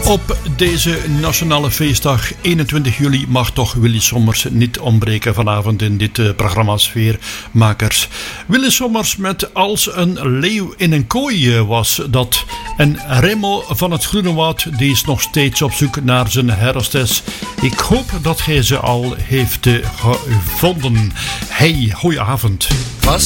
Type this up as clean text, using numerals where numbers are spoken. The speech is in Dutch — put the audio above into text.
Op deze nationale feestdag 21 juli mag toch Willy Sommers niet ontbreken vanavond in dit programma Sfeermakers. Willy Sommers met Als een leeuw in een kooi was dat. En Remo van het Groene Woud die is nog steeds op zoek naar zijn herfstes. Ik hoop dat hij ze al heeft gevonden. Hey, goeie avond. Was